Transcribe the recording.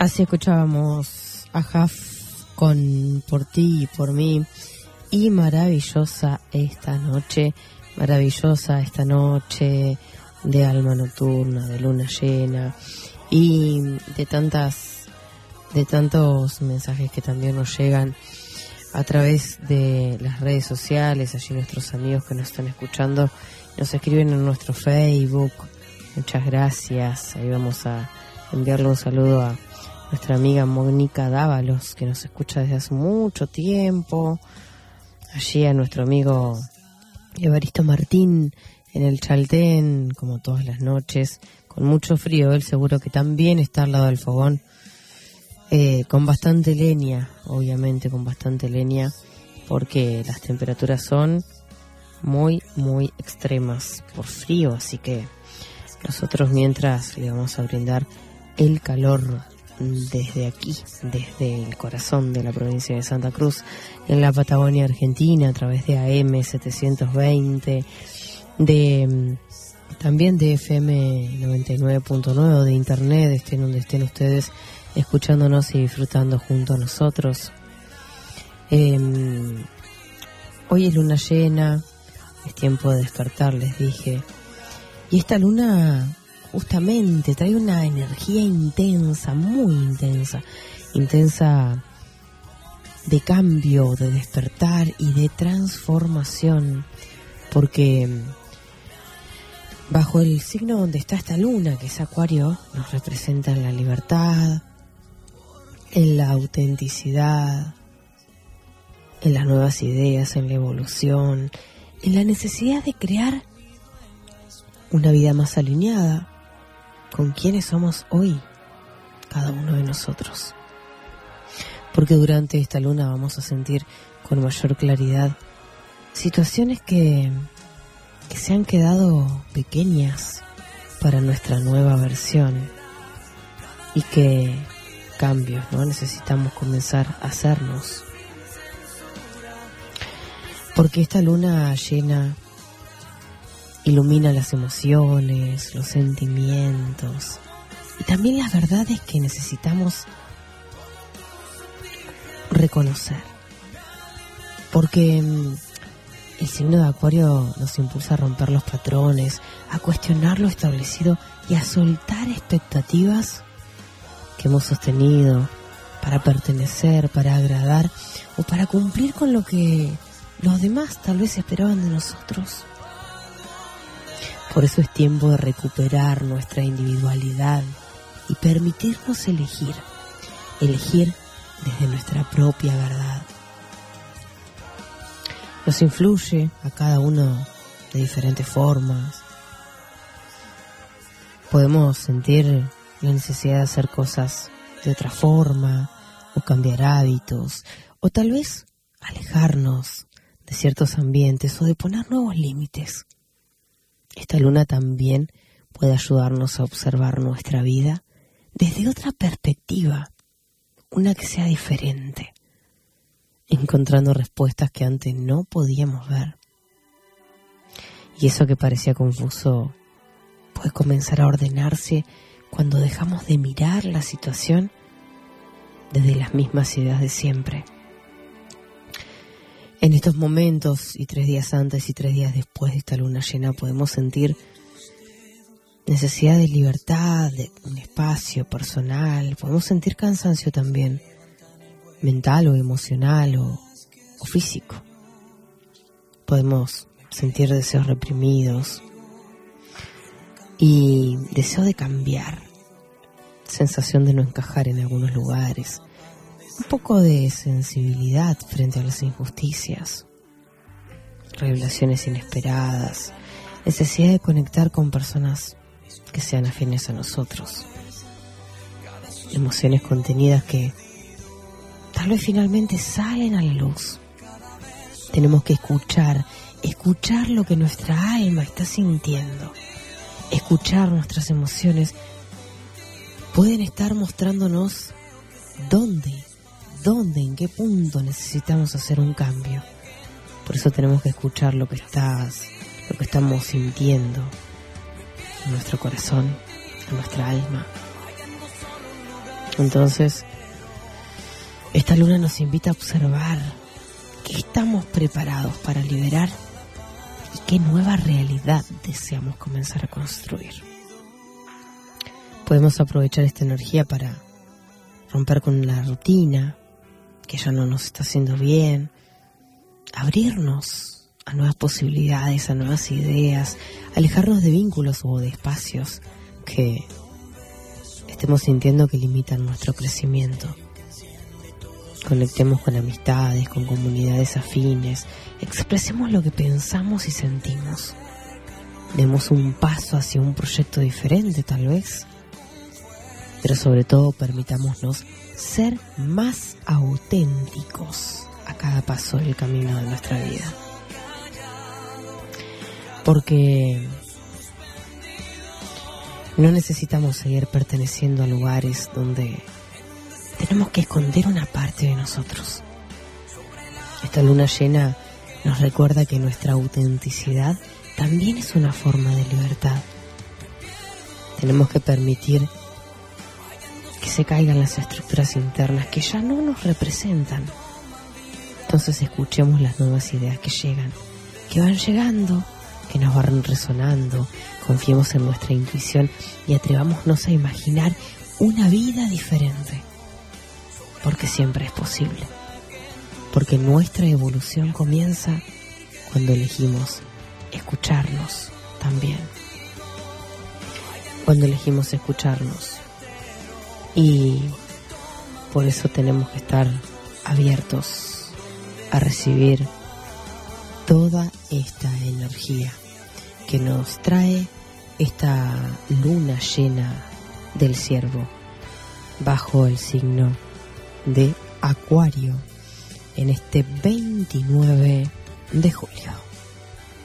Así escuchábamos a Jaf con Por ti y por mí. Y maravillosa esta noche de alma nocturna, de luna llena y de tantos mensajes que también nos llegan a través de las redes sociales. Allí nuestros amigos que nos están escuchando nos escriben en nuestro Facebook. Muchas gracias. Ahí vamos a enviarle un saludo a nuestra amiga Mónica Dávalos, que nos escucha desde hace mucho tiempo. Allí a nuestro amigo Evaristo Martín en el Chaltén, como todas las noches, con mucho frío. Él seguro que también está al lado del fogón, con bastante leña, obviamente con bastante leña, porque las temperaturas son muy, muy extremas por frío. Así que nosotros mientras le vamos a brindar el calor desde aquí, desde el corazón de la provincia de Santa Cruz, en la Patagonia Argentina, a través de AM 720, también de FM 99.9, de internet, estén donde estén ustedes escuchándonos y disfrutando junto a nosotros. Hoy es luna llena, es tiempo de despertar, les dije, y esta luna justamente trae una energía intensa, muy intensa de cambio, de despertar y de transformación, porque bajo el signo donde está esta luna, que es Acuario, nos representa en la libertad, en la autenticidad, en las nuevas ideas, en la evolución, en la necesidad de crear una vida más alineada con quienes somos hoy, cada uno de nosotros. Porque durante esta luna vamos a sentir con mayor claridad situaciones que se han quedado pequeñas para nuestra nueva versión, y que cambios, ¿no? Necesitamos comenzar a hacernos. Porque esta luna llena ilumina las emociones, los sentimientos y también las verdades que necesitamos reconocer. Porque el signo de Acuario nos impulsa a romper los patrones, a cuestionar lo establecido y a soltar expectativas que hemos sostenido para pertenecer, para agradar o para cumplir con lo que los demás tal vez esperaban de nosotros. Por eso es tiempo de recuperar nuestra individualidad y permitirnos elegir desde nuestra propia verdad. Nos influye a cada uno de diferentes formas. Podemos sentir la necesidad de hacer cosas de otra forma, o cambiar hábitos, o tal vez alejarnos de ciertos ambientes o de poner nuevos límites. Esta luna también puede ayudarnos a observar nuestra vida desde otra perspectiva, una que sea diferente, encontrando respuestas que antes no podíamos ver. Y eso que parecía confuso puede comenzar a ordenarse cuando dejamos de mirar la situación desde las mismas ideas de siempre. En estos momentos, y 3 días antes y 3 días después de esta luna llena, podemos sentir necesidad de libertad, de un espacio personal. Podemos sentir cansancio también, mental o emocional o físico. Podemos sentir deseos reprimidos y deseo de cambiar, sensación de no encajar en algunos lugares, un poco de sensibilidad frente a las injusticias, revelaciones inesperadas, necesidad de conectar con personas que sean afines a nosotros, emociones contenidas que tal vez finalmente salen a la luz. Tenemos que escuchar lo que nuestra alma está sintiendo, escuchar nuestras emociones. Pueden estar mostrándonos dónde, en qué punto necesitamos hacer un cambio. Por eso tenemos que escuchar lo que estamos sintiendo en nuestro corazón, en nuestra alma. Entonces, esta luna nos invita a observar qué estamos preparados para liberar y qué nueva realidad deseamos comenzar a construir. Podemos aprovechar esta energía para romper con la rutina que ya no nos está haciendo bien, abrirnos a nuevas posibilidades, a nuevas ideas, alejarnos de vínculos o de espacios que estemos sintiendo que limitan nuestro crecimiento. Conectemos con amistades, con comunidades afines, expresemos lo que pensamos y sentimos. Demos un paso hacia un proyecto diferente, tal vez, pero sobre todo permitámonos ser más auténticos a cada paso del camino de nuestra vida. Porque no necesitamos seguir perteneciendo a lugares donde tenemos que esconder una parte de nosotros. Esta luna llena nos recuerda que nuestra autenticidad también es una forma de libertad. Tenemos que permitir que se caigan las estructuras internas que ya no nos representan. Entonces escuchemos las nuevas ideas que llegan, que van llegando, que nos van resonando. Confiemos en nuestra intuición y atrevámonos a imaginar una vida diferente, porque siempre es posible, porque nuestra evolución comienza cuando elegimos escucharnos también, cuando elegimos escucharnos. Y por eso tenemos que estar abiertos a recibir toda esta energía que nos trae esta luna llena del Ciervo bajo el signo de Acuario en este 29 de julio.